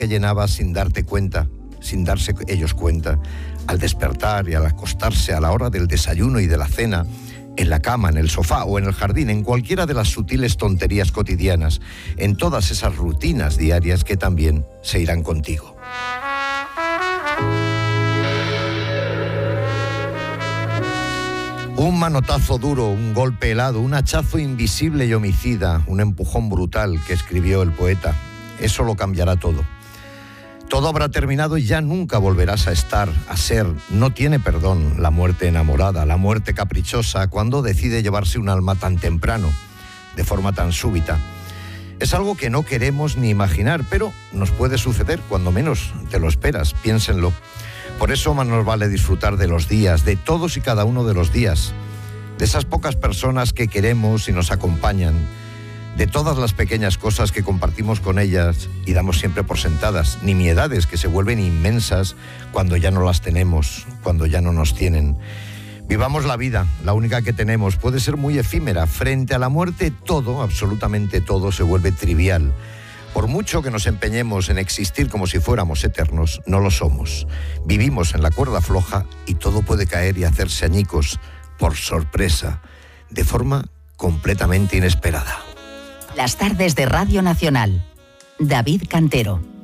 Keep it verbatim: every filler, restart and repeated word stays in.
que llenabas sin darte cuenta, sin darse ellos cuenta, al despertar y al acostarse, a la hora del desayuno y de la cena, en la cama, en el sofá o en el jardín, en cualquiera de las sutiles tonterías cotidianas, en todas esas rutinas diarias que también se irán contigo. Un manotazo duro, un golpe helado, un hachazo invisible y homicida, un empujón brutal que escribió el poeta. Eso lo cambiará todo. Todo habrá terminado y ya nunca volverás a estar, a ser. No tiene perdón la muerte enamorada, la muerte caprichosa, cuando decide llevarse un alma tan temprano, de forma tan súbita. Es algo que no queremos ni imaginar, pero nos puede suceder cuando menos te lo esperas, piénsenlo. Por eso más nos vale disfrutar de los días, de todos y cada uno de los días, de esas pocas personas que queremos y nos acompañan, de todas las pequeñas cosas que compartimos con ellas y damos siempre por sentadas, nimiedades que se vuelven inmensas cuando ya no las tenemos, cuando ya no nos tienen. Vivamos la vida, la única que tenemos, puede ser muy efímera. Frente a la muerte todo, absolutamente todo, se vuelve trivial. Por mucho que nos empeñemos en existir como si fuéramos eternos, no lo somos. Vivimos en la cuerda floja y todo puede caer y hacerse añicos por sorpresa, de forma completamente inesperada. Las tardes de Radio Nacional. David Cantero.